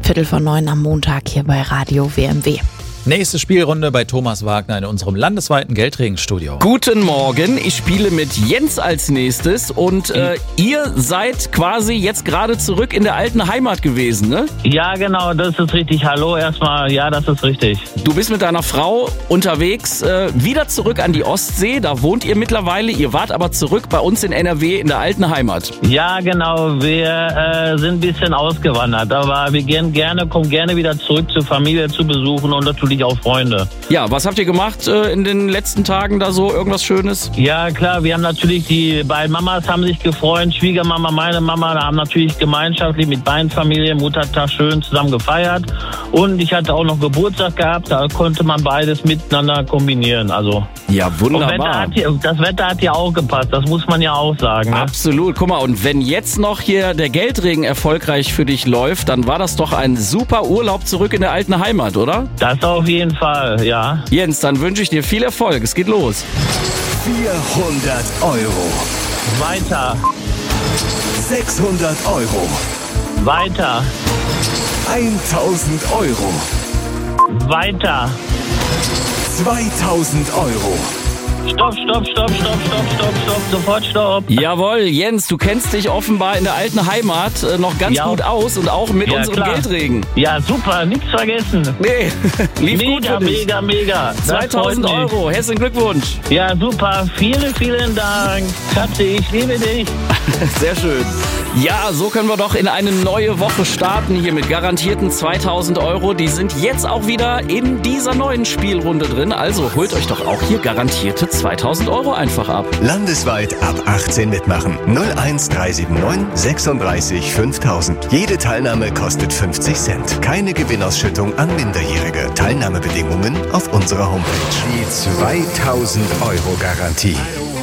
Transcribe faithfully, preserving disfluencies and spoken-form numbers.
Viertel vor neun am Montag hier bei Radio W M W. Nächste Spielrunde bei Thomas Wagner in unserem landesweiten Geldregenstudio. Guten Morgen, ich spiele mit Jens als nächstes und äh, ihr seid quasi jetzt gerade zurück in der alten Heimat gewesen, ne? Ja, genau, das ist richtig. Hallo erstmal, ja, das ist richtig. Du bist mit deiner Frau unterwegs, äh, wieder zurück an die Ostsee, da wohnt ihr mittlerweile, ihr wart aber zurück bei uns in N R W in der alten Heimat. Ja, genau, wir äh, sind ein bisschen ausgewandert, aber wir gehen gerne, kommen gerne wieder zurück zur Familie zu besuchen und natürlich auch Freunde. Ja, was habt ihr gemacht äh, in den letzten Tagen da so? Irgendwas Schönes? Ja, klar, wir haben natürlich, die beiden Mamas haben sich gefreut, Schwiegermama, meine Mama, da haben natürlich gemeinschaftlich mit beiden Familien Muttertag schön zusammen gefeiert und ich hatte auch noch Geburtstag gehabt, da konnte man beides miteinander kombinieren, also. Ja, wunderbar. Und Wetter hat hier, das Wetter hat ja auch gepasst, das muss man ja auch sagen. Ne? Absolut, guck mal, und wenn jetzt noch hier der Geldregen erfolgreich für dich läuft, dann war das doch ein super Urlaub zurück in der alten Heimat, oder? Das auf jeden Fall, ja. Jens, dann wünsche ich dir viel Erfolg. Es geht los. vierhundert Euro. Weiter. sechshundert Euro. Weiter. tausend Euro. Weiter. zweitausend Euro. Stopp, stopp, stopp, stopp, stopp, stopp, stopp, sofort stopp. Jawohl, Jens, du kennst dich offenbar in der alten Heimat äh, noch ganz Ja. gut aus und auch mit Ja, unserem klar. Geldregen. Ja, super, nichts vergessen. Nee, lief gut Mega, für dich. mega, mega. Das zweitausend freut mich. Euro, herzlichen Glückwunsch. Ja, super. Vielen, vielen Dank. Schatzi, ich liebe dich. Sehr schön. Ja, so können wir doch in eine neue Woche starten hier mit garantierten zweitausend Euro. Die sind jetzt auch wieder in dieser neuen Spielrunde drin. Also holt euch doch auch hier garantierte zweitausend Euro einfach ab. Landesweit ab achtzehn mitmachen. null eins drei sieben neun sechsunddreißig fünftausend. Jede Teilnahme kostet fünfzig Cent. Keine Gewinnausschüttung an Minderjährige. Teilnahmebedingungen auf unserer Homepage. Die zweitausend Euro Garantie.